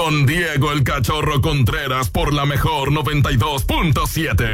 con Diego el Cachorro Contreras por la mejor 92.7.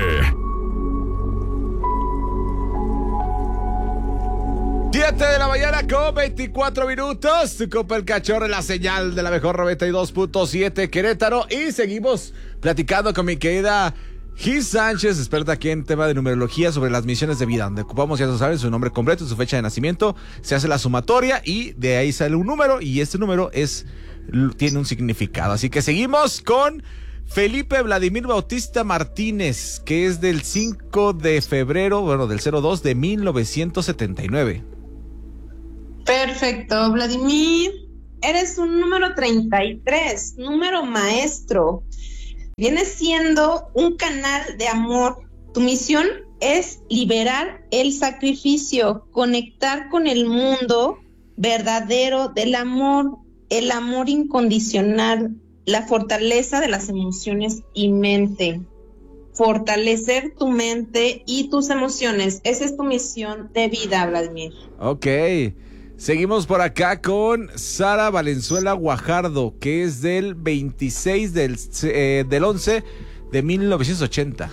7 de la mañana con 24 minutos. Tu Copa el Cachorro en la señal de la mejor 92.7 Querétaro. Y seguimos platicando con mi querida Gis Sánchez, experta aquí en tema de numerología sobre las misiones de vida, donde ocupamos, ya saben, su nombre completo, su fecha de nacimiento, se hace la sumatoria y de ahí sale un número y este número tiene un significado. Así que seguimos con Felipe Vladimir Bautista Martínez, que es del 5 de febrero, bueno, del 02 de 1979. Perfecto, Vladimir, eres un número 33, número maestro. Vienes siendo un canal de amor. Tu misión es liberar el sacrificio, conectar con el mundo verdadero del amor, el amor incondicional, la fortaleza de las emociones y mente. Fortalecer tu mente y tus emociones. Esa es tu misión de vida, Vladimir. Ok. Seguimos por acá con Sara Valenzuela Guajardo, que es del 26 del 11 de 1980.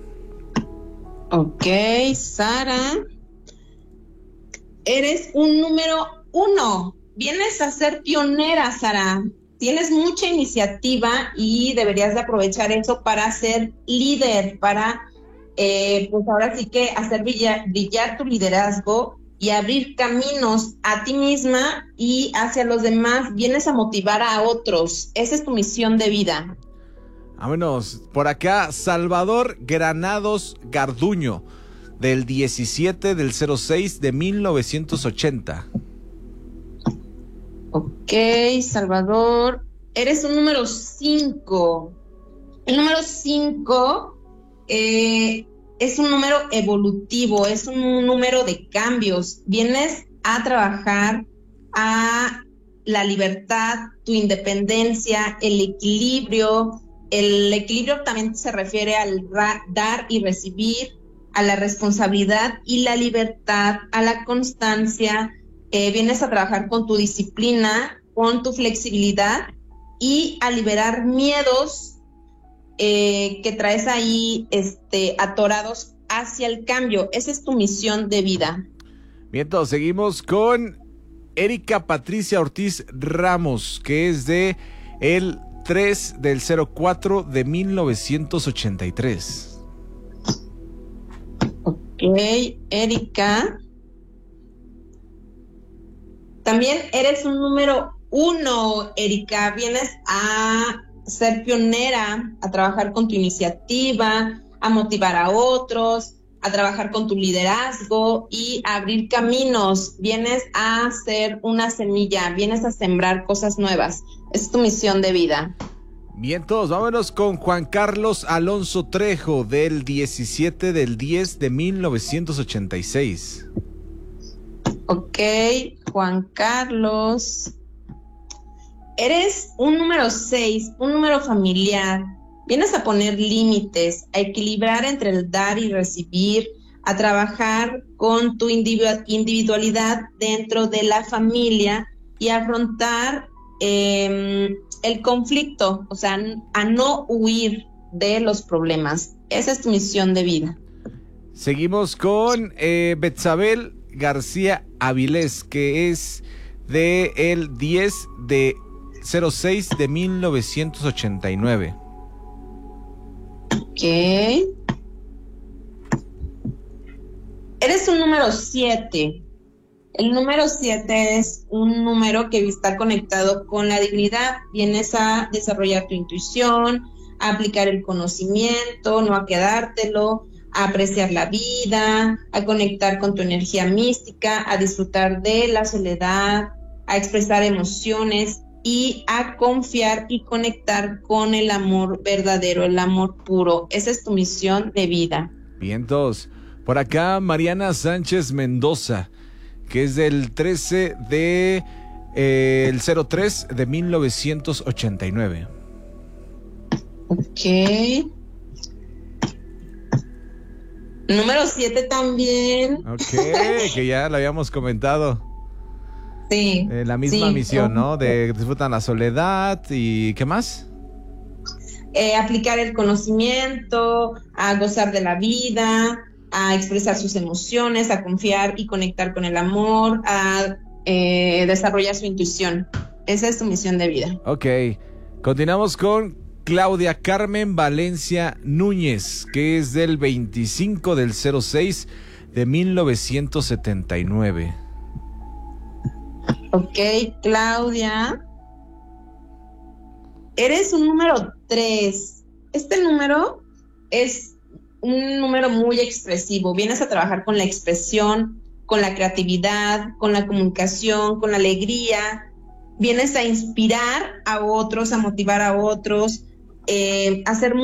Ok, Sara. Eres un número 1. Vienes a ser pionera, Sara. Tienes mucha iniciativa y deberías de aprovechar eso para ser líder, para, pues ahora sí que hacer brillar tu liderazgo y abrir caminos a ti misma y hacia los demás. Vienes a motivar a otros. Esa es tu misión de vida. Vámonos. Por acá, Salvador Granados Garduño, del 17 del 06 de 1980. Ok, Salvador. Eres un número 5. El número 5 es un número evolutivo, es un número de cambios. Vienes a trabajar a la libertad, tu independencia, el equilibrio. El equilibrio también se refiere al dar y recibir, a la responsabilidad y la libertad, a la constancia. Vienes a trabajar con tu disciplina, con tu flexibilidad y a liberar miedos que traes ahí atorados hacia el cambio. Esa es tu misión de vida. Bien, entonces seguimos con Erika Patricia Ortiz Ramos, que es de el 3 del 04 de 1983. Ok, Erika. También eres un número 1, Erika. Vienes a ser pionera, a trabajar con tu iniciativa, a motivar a otros, a trabajar con tu liderazgo y a abrir caminos. Vienes a ser una semilla, vienes a sembrar cosas nuevas. Es tu misión de vida. Bien, todos, vámonos con Juan Carlos Alonso Trejo, del 17 del 10 de 1986. Ok, Juan Carlos. Eres un número 6, un número familiar. Vienes a poner límites, a equilibrar entre el dar y recibir, a trabajar con tu individualidad dentro de la familia y a afrontar el conflicto, o sea, a no huir de los problemas. Esa es tu misión de vida. Seguimos con Betsabel García Avilés, que es de el 10 de 06 de 1989. Ok. Eres un número 7. El número 7 es un número que está conectado con la dignidad. Vienes a desarrollar tu intuición, a aplicar el conocimiento, no a quedártelo, a apreciar la vida, a conectar con tu energía mística, a disfrutar de la soledad, a expresar emociones y a confiar y conectar con el amor verdadero, el amor puro. Esa es tu misión de vida. Vientos. Por acá, Mariana Sánchez Mendoza, que es del 13 de el 03 de 1989. Ok. Número 7 también. Ok, que ya lo habíamos comentado. Sí. La misma sí. misión, ¿no? De disfrutan la soledad y ¿qué más? Aplicar el conocimiento, a gozar de la vida, a expresar sus emociones, a confiar y conectar con el amor, a desarrollar su intuición. Esa es tu misión de vida. Ok, continuamos con Claudia Carmen Valencia Núñez, que es del 25 del 06 de 1979. Ok, Claudia. Eres un número 3. Este número es un número muy expresivo. Vienes a trabajar con la expresión, con la creatividad, con la comunicación, con la alegría. Vienes a inspirar a otros, a motivar a otros, a ser